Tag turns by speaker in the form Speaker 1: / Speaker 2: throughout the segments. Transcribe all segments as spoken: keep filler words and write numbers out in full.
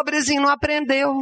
Speaker 1: pobrezinho não aprendeu.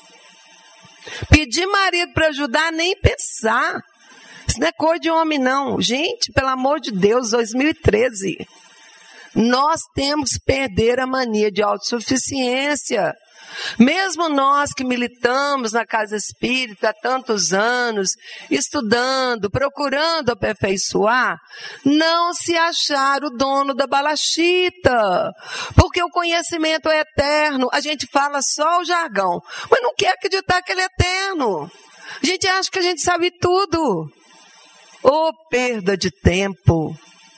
Speaker 1: Pedir marido para ajudar, nem pensar. Isso não é coisa de homem, não. Gente, pelo amor de Deus, dois mil e treze. Nós temos que perder a mania de autossuficiência. Mesmo nós que militamos na Casa Espírita há tantos anos, estudando, procurando aperfeiçoar, não se achar o dono da balachita, porque o conhecimento é eterno. A gente fala só o jargão, mas não quer acreditar que ele é eterno. A gente acha que a gente sabe tudo. Ô, perda de tempo!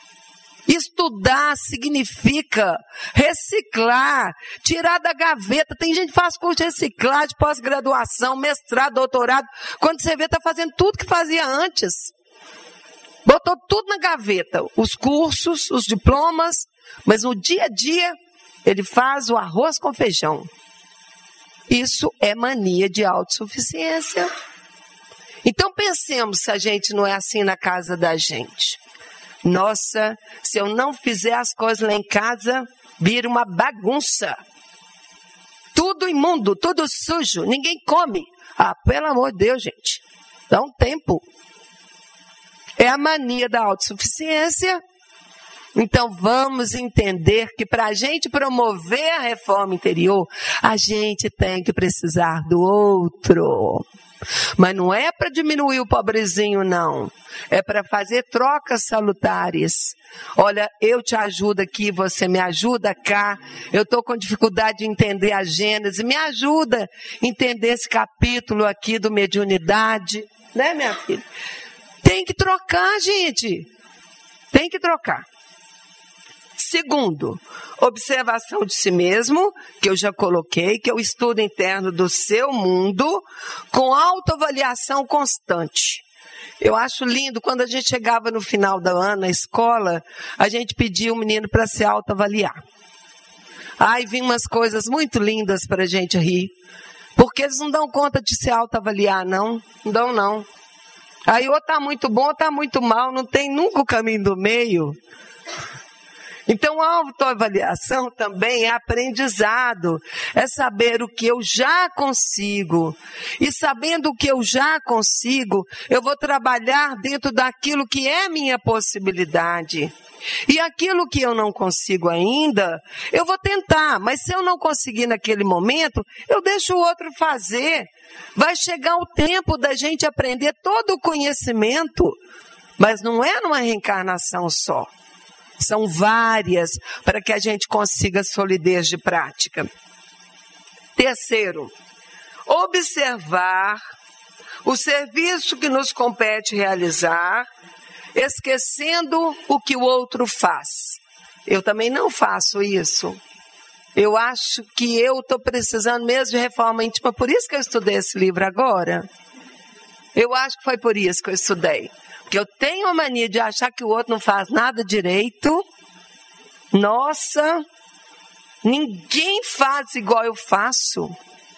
Speaker 1: Estudar significa reciclar, tirar da gaveta. Tem gente que faz curso de reciclagem, pós-graduação, mestrado, doutorado. Quando você vê, está fazendo tudo que fazia antes. Botou tudo na gaveta. Os cursos, os diplomas, mas no dia a dia ele faz o arroz com feijão. Isso é mania de autossuficiência. Então pensemos se a gente não é assim na casa da gente. Nossa, se eu não fizer as coisas lá em casa, vira uma bagunça. Tudo imundo, tudo sujo, ninguém come. Ah, pelo amor de Deus, gente, dá um tempo. É a mania da autossuficiência. Então vamos entender que para a gente promover a reforma interior, a gente tem que precisar do outro. Mas não é para diminuir o pobrezinho, não. É para fazer trocas salutares. Olha, eu te ajudo aqui, você me ajuda cá. Eu estou com dificuldade de entender a Gênesis. Me ajuda a entender esse capítulo aqui do mediunidade. Né, minha filha? Tem que trocar, gente. Tem que trocar. Segundo, observação de si mesmo, que eu já coloquei, que é o estudo interno do seu mundo, com autoavaliação constante. Eu acho lindo, quando a gente chegava no final do ano, na escola, a gente pedia o menino para se autoavaliar. Aí vinham umas coisas muito lindas para a gente rir, porque eles não dão conta de se autoavaliar, não. Não dão, não. Aí ou está muito bom ou está muito mal, não tem nunca o caminho do meio. Então, a autoavaliação também é aprendizado, é saber o que eu já consigo. E sabendo o que eu já consigo, eu vou trabalhar dentro daquilo que é minha possibilidade. E aquilo que eu não consigo ainda, eu vou tentar, mas se eu não conseguir naquele momento, eu deixo o outro fazer. Vai chegar o tempo da gente aprender todo o conhecimento, mas não é numa reencarnação só. São várias para que a gente consiga solidez de prática. Terceiro, observar o serviço que nos compete realizar, esquecendo o que o outro faz. Eu também não faço isso. Eu acho que eu estou precisando mesmo de reforma íntima, por isso que eu estudei esse livro agora. Eu acho que foi por isso que eu estudei. Porque eu tenho a mania de achar que o outro não faz nada direito. Nossa, ninguém faz igual eu faço.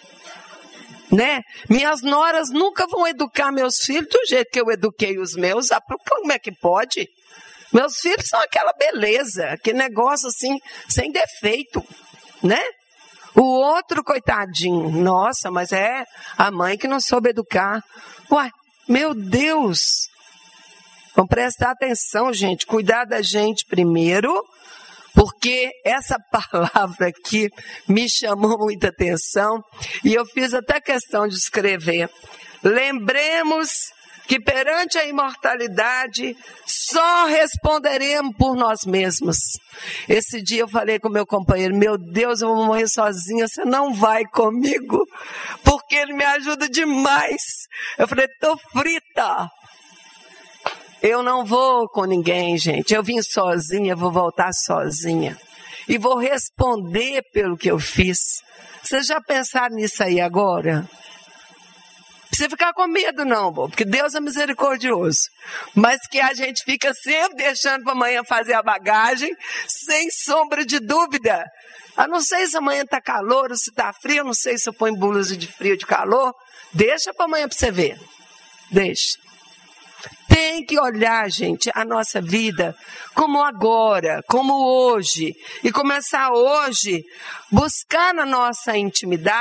Speaker 1: Né? Minhas noras nunca vão educar meus filhos do jeito que eu eduquei os meus. Ah, como é que pode? Meus filhos são aquela beleza, aquele negócio assim, sem defeito. Né? O outro, coitadinho, nossa, mas é a mãe que não soube educar. Uai, meu Deus! Então, prestar atenção, gente, cuidar da gente primeiro, porque essa palavra aqui me chamou muita atenção e eu fiz até questão de escrever. Lembremos que perante a imortalidade só responderemos por nós mesmos. Esse dia eu falei com meu companheiro, meu Deus, eu vou morrer sozinha, você não vai comigo, porque ele me ajuda demais. Eu falei, tô frita. Eu não vou com ninguém, gente. Eu vim sozinha, vou voltar sozinha. E vou responder pelo que eu fiz. Vocês já pensaram nisso aí agora? Não precisa ficar com medo, não, porque Deus é misericordioso. Mas que a gente fica sempre deixando para amanhã fazer a bagagem, sem sombra de dúvida. Eu não sei se amanhã está calor ou se está frio, eu não sei se eu ponho blusa de frio ou de calor. Deixa para amanhã para você ver. Deixa. Tem que olhar, gente, a nossa vida como agora, como hoje. E começar hoje, buscar na nossa intimidade